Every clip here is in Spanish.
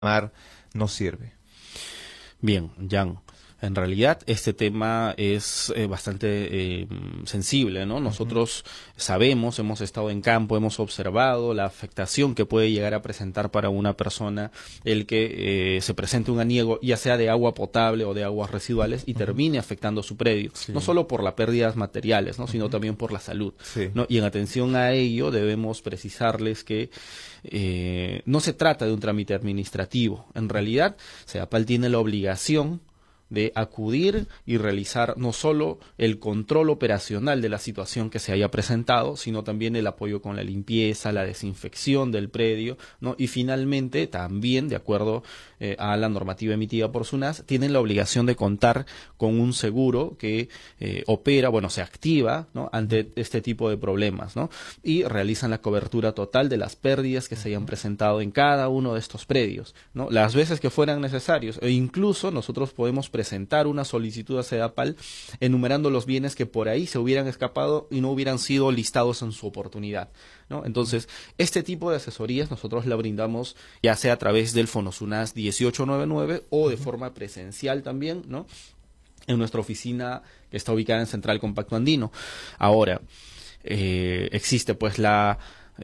mar no sirve. Bien, Jan. En realidad este tema es bastante sensible, ¿no? Nosotros sabemos, hemos estado en campo, hemos observado la afectación que puede llegar a presentar para una persona el que se presente un aniego, ya sea de agua potable o de aguas residuales, y termine afectando su predio. Sí. No solo por las pérdidas materiales, ¿no? Sino también por la salud, Sí. ¿no? Y en atención a ello debemos precisarles que no se trata de un trámite administrativo. En realidad, SEDAPAL tiene la obligación de acudir y realizar no solo el control operacional de la situación que se haya presentado, sino también el apoyo con la limpieza, la desinfección del predio, ¿no? Y finalmente, también, de acuerdo a la normativa emitida por SUNAS, tienen la obligación de contar con un seguro que opera, bueno, se activa, ¿no? Ante este tipo de problemas, ¿no? Y realizan la cobertura total de las pérdidas que se hayan presentado en cada uno de estos predios, ¿no? Las veces que fueran necesarios, e incluso nosotros podemos presentar una solicitud a SEDAPAL enumerando los bienes que por ahí se hubieran escapado y no hubieran sido listados en su oportunidad, ¿no? Entonces, este tipo de asesorías nosotros la brindamos ya sea a través del Fonosunas 1899 o de forma presencial también, ¿no? En nuestra oficina que está ubicada en Central Compacto Andino. Ahora, existe pues la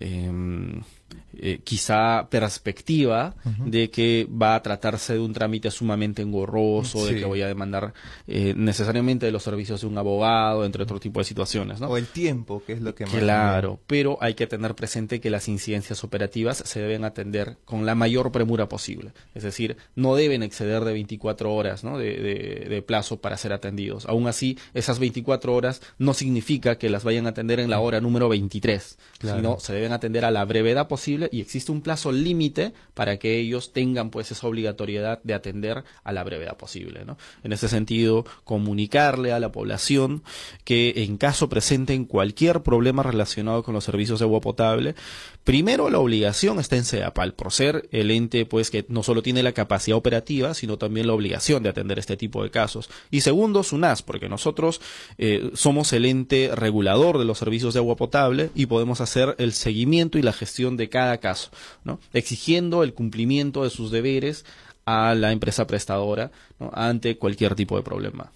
quizá perspectiva de que va a tratarse de un trámite sumamente engorroso, Sí. de que voy a demandar necesariamente de los servicios de un abogado, entre otro tipo de situaciones, ¿no? O el tiempo, que es lo que más... Claro, pero hay que tener presente que las incidencias operativas se deben atender con la mayor premura posible. Es decir, no deben exceder de 24 horas, ¿no? de plazo para ser atendidos. Aún así, esas 24 horas no significa que las vayan a atender en la hora número 23, Claro. sino se deben atender a la brevedad posible y existe un plazo límite para que ellos tengan pues esa obligatoriedad de atender a la brevedad posible, ¿no? En ese sentido, comunicarle a la población que en caso presenten cualquier problema relacionado con los servicios de agua potable, primero la obligación está en SEDAPAL, por ser el ente pues que no solo tiene la capacidad operativa, sino también la obligación de atender este tipo de casos. Y segundo, SUNAS, porque nosotros somos el ente regulador de los servicios de agua potable y podemos hacer el seguimiento y la gestión de cada caso, ¿no? Exigiendo el cumplimiento de sus deberes a la empresa prestadora, ¿no? Ante cualquier tipo de problema.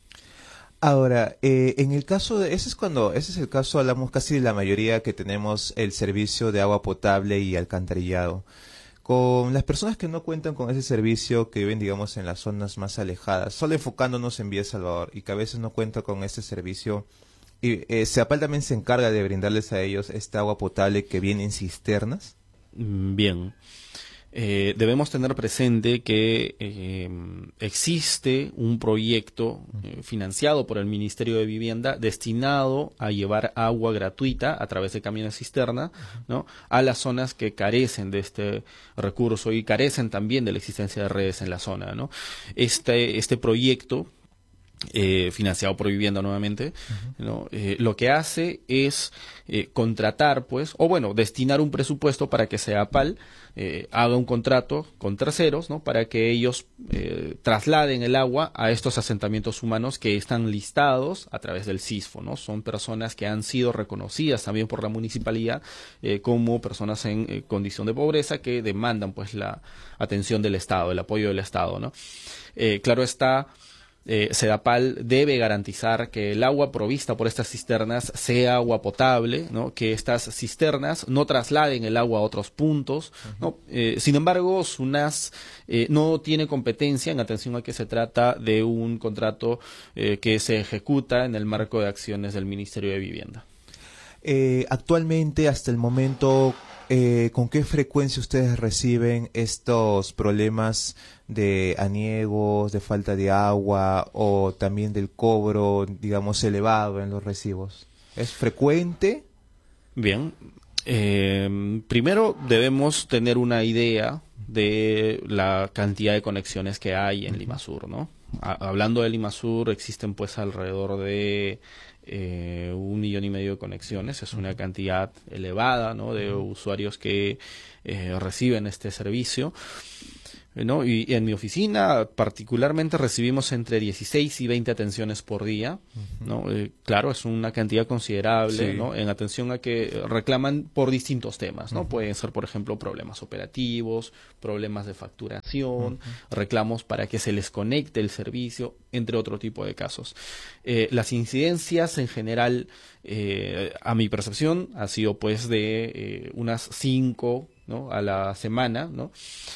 Ahora, en el caso de, ese es el caso, hablamos casi de la mayoría que tenemos el servicio de agua potable y alcantarillado. Con las personas que no cuentan con ese servicio, que viven, digamos, en las zonas más alejadas, solo enfocándonos en Villa Salvador, y que a veces no cuentan con ese servicio, y SEDAPAL también se encarga de brindarles a ellos esta agua potable que viene en cisternas. Bien. Debemos tener presente que existe un proyecto financiado por el Ministerio de Vivienda destinado a llevar agua gratuita a través de camiones cisterna, ¿no? A las zonas que carecen de este recurso y carecen también de la existencia de redes en la zona, ¿no? Este proyecto financiado por Vivienda nuevamente, ¿no? Lo que hace es contratar, pues, o bueno, destinar un presupuesto para que SEDAPAL haga un contrato con terceros, ¿no? Para que ellos trasladen el agua a estos asentamientos humanos que están listados a través del CISFO, ¿no? Son personas que han sido reconocidas también por la municipalidad como personas en condición de pobreza que demandan, pues, la atención del Estado, el apoyo del Estado, ¿no? Claro está, SEDAPAL debe garantizar que el agua provista por estas cisternas sea agua potable, ¿no? Que estas cisternas no trasladen el agua a otros puntos, ¿no? Sin embargo, SUNAS no tiene competencia en atención a que se trata de un contrato que se ejecuta en el marco de acciones del Ministerio de Vivienda. Actualmente, hasta el momento, ¿con qué frecuencia ustedes reciben estos problemas de aniegos, de falta de agua o también del cobro, digamos, elevado en los recibos? ¿Es frecuente? Bien, primero debemos tener una idea de la cantidad de conexiones que hay en Limasur, ¿no? Hablando de Limasur, existen pues alrededor de 1,5 millones de conexiones. Es una cantidad elevada, ¿no? De usuarios que reciben este servicio. ¿no? Y en mi oficina particularmente recibimos entre 16 y 20 atenciones por día, ¿no? Claro, es una cantidad considerable, Sí. ¿no? En atención a que reclaman por distintos temas, ¿no? Pueden ser, por ejemplo, problemas operativos, problemas de facturación, reclamos para que se les conecte el servicio, entre otro tipo de casos. Las incidencias en general, a mi percepción, ha sido pues de unas 5, ¿no? A la semana, ¿no?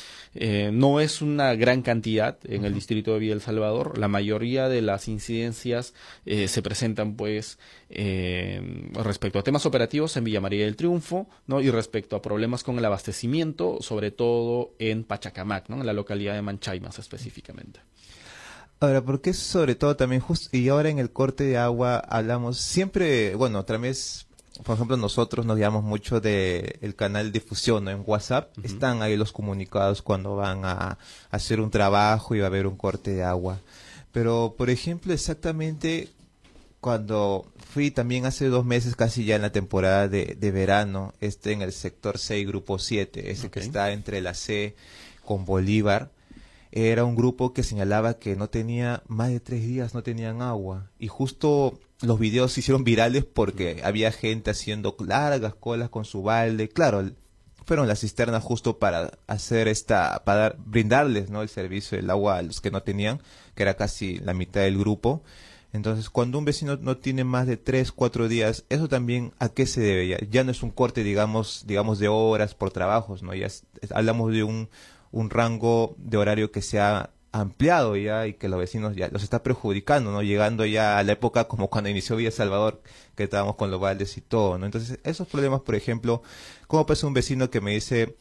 No es una gran cantidad en el distrito de Villa El Salvador. La mayoría de las incidencias se presentan, pues, respecto a temas operativos en Villa María del Triunfo, ¿no? Y respecto a problemas con el abastecimiento, sobre todo en Pachacamac, ¿no? En la localidad de Manchaymas específicamente. Ahora, porque sobre todo también justo, y ahora en el corte de agua hablamos siempre, bueno, otra vez, por ejemplo, nosotros nos guiamos mucho de el canal de difusión, ¿no? En WhatsApp están ahí los comunicados cuando van a hacer un trabajo y va a haber un corte de agua. Pero, por ejemplo, exactamente cuando fui también hace 2 meses, casi ya en la temporada de verano, en el sector 6, grupo 7, ese que Ok. está entre la C con Bolívar, era un grupo que señalaba que no tenía más de 3 días, no tenían agua. Y justo los videos se hicieron virales porque había gente haciendo largas colas con su balde. Claro, fueron las cisternas justo para hacer brindarles, ¿no? El servicio del agua a los que no tenían, que era casi la mitad del grupo. Entonces, cuando un vecino no tiene más de 3, 4 días, eso también ¿a qué se debe? Ya no es un corte, digamos, de horas por trabajos, ¿no? Hablamos de un rango de horario que se ha ampliado ya y que los vecinos ya los está perjudicando, ¿no? Llegando ya a la época como cuando inició Villa Salvador, que estábamos con los baldes y todo, ¿no? Entonces, esos problemas, por ejemplo, ¿cómo pasa un vecino que me dice,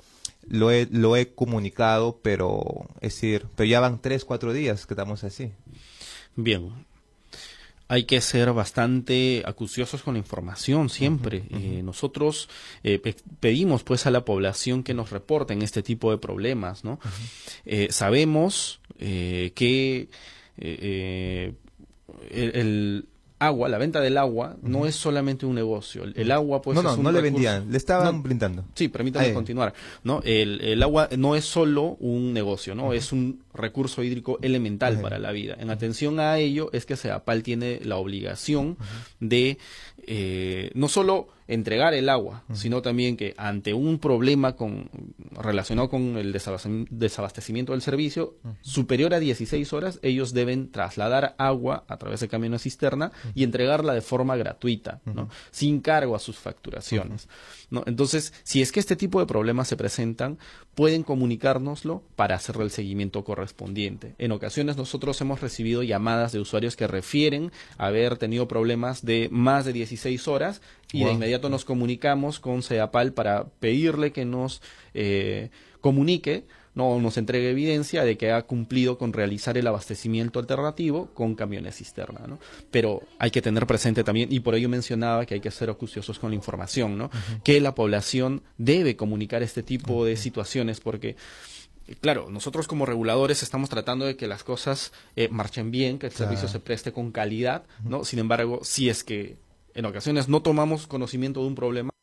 lo he comunicado, pero, es decir, pero ya van 3, 4 días que estamos así? Bien. Hay que ser bastante acuciosos con la información siempre. Nosotros pedimos pues a la población que nos reporten este tipo de problemas, ¿no? Sabemos que el agua, la venta del agua, no es solamente un negocio. El agua pues es un No le recurso. vendían, le estaban No, brindando. sí, permítame Ahí. continuar, ¿no? El agua no es solo un negocio, ¿no? Es un recurso hídrico elemental para la vida. En atención a ello es que SEAPAL tiene la obligación de no solo entregar el agua, sino también que ante un problema relacionado con el desabastecimiento del servicio superior a 16 horas, ellos deben trasladar agua a través de camión a cisterna y entregarla de forma gratuita, ¿no? Sin cargo a sus facturaciones, ¿no? Entonces, si es que este tipo de problemas se presentan, pueden comunicárnoslo para hacerle el seguimiento correspondiente. En ocasiones nosotros hemos recibido llamadas de usuarios que refieren haber tenido problemas de más de 16 horas y de inmediato nos comunicamos con SEAPAL para pedirle que nos comunique, no nos entregue evidencia de que ha cumplido con realizar el abastecimiento alternativo con camiones cisterna, ¿no? Pero hay que tener presente también, y por ello mencionaba que hay que ser acuciosos con la información, ¿no? Que la población debe comunicar este tipo de situaciones porque claro, nosotros como reguladores estamos tratando de que las cosas marchen bien, que el servicio se preste con calidad, ¿no? Sin embargo, si es que en ocasiones no tomamos conocimiento de un problema,